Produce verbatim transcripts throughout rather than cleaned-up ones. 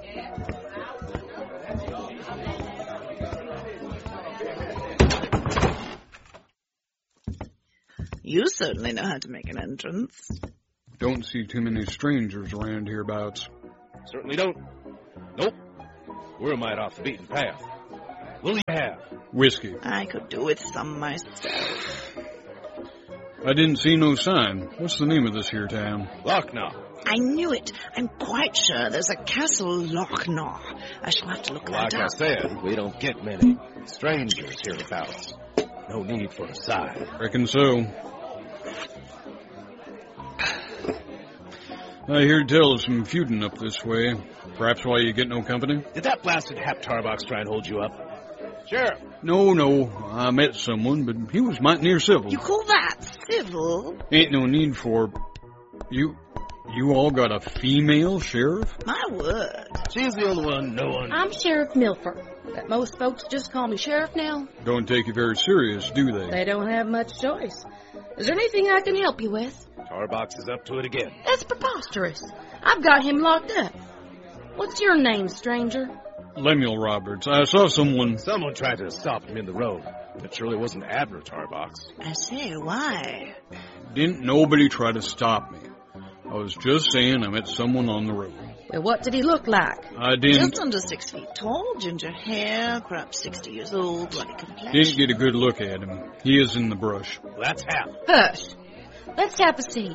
You certainly know how to make an entrance. Don't see too many strangers around hereabouts. Certainly don't. Nope. We're a mite off the beaten path. What'll you have? Whiskey. I could do with some myself. I didn't see no sign. What's the name of this here town? Lochnaw. I knew it. I'm quite sure there's a castle Lochnaw. I shall have to look Like that I up. said, we don't get many strangers hereabouts. No need for a sign. Reckon so. I hear tell of some feuding up this way. Perhaps why you get no company? Did that blasted Hap Tarbox try and hold you up? Sheriff. No, no. I met someone, but he was mighty near civil. You call that civil? Ain't no need for... You... You all got a female sheriff? My word. She's the only one no one... I'm Sheriff Milford, but most folks just call me Sheriff now. Don't take you very serious, do they? They don't have much choice. Is there anything I can help you with? Tarbox is up to it again. That's preposterous. I've got him locked up. What's your name, stranger? Lemuel Roberts. I saw someone... Someone tried to stop him in the road. It surely wasn't Abner Tarbox. I say, why? Didn't nobody try to stop me. I was just saying I met someone on the road. Well, what did he look like? I didn't... Just under six feet tall, ginger hair, perhaps sixty years old, ruddy complexion. Didn't get a good look at him. He is in the brush. Well, that's Hap. Hush. Let's have a seat.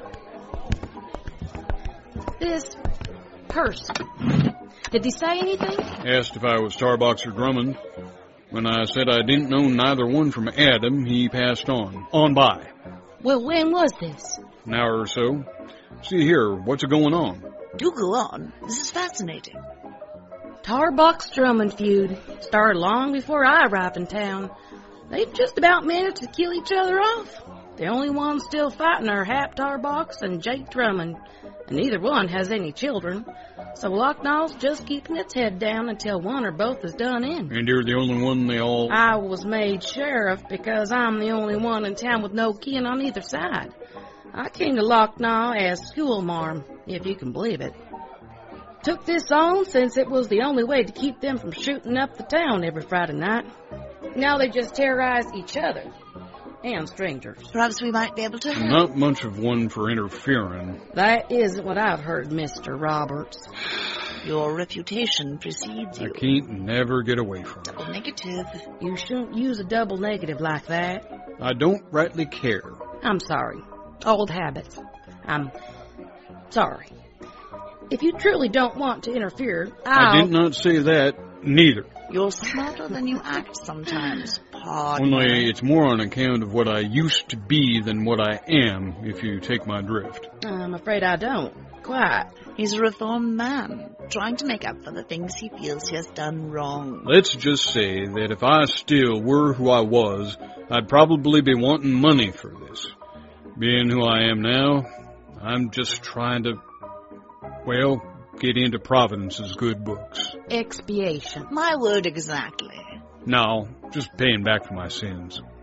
This person. Did he say anything? Asked if I was Tarbox or Drummond. When I said I didn't know neither one from Adam, he passed on. On by. Well, when was this? An hour or so. See here, what's going on? Do go on. This is fascinating. Tarbox Drummond feud started long before I arrived in town. They've just about managed to kill each other off. The only ones still fighting are Hap Tarbox and Jake Drummond, and neither one has any children. So Locknaw's just keeping its head down until one or both is done in. And you're the only one they all... I was made sheriff because I'm the only one in town with no kin on either side. I came to Lochnaw as schoolmarm, if you can believe it. Took this on since it was the only way to keep them from shooting up the town every Friday night. Now they just terrorize each other and strangers. Perhaps we might be able to help. Not much of one for interfering. That isn't what I've heard, Mister Roberts. Your reputation precedes you. I can't never get away from it. Double negative. You shouldn't use a double negative like that. I don't rightly care. I'm sorry. Old habits. I'm sorry. If you truly don't want to interfere, I'll... I did not say that, neither. You're smarter than you act sometimes, pardon. Only it's more on account of what I used to be than what I am, if you take my drift. I'm afraid I don't. Quite. He's a reformed man, trying to make up for the things he feels he has done wrong. Let's just say that if I still were who I was, I'd probably be wanting money for this. Being who I am now, I'm just trying to, well, get into Providence's good books. Expiation. My word exactly. No, just paying back for my sins.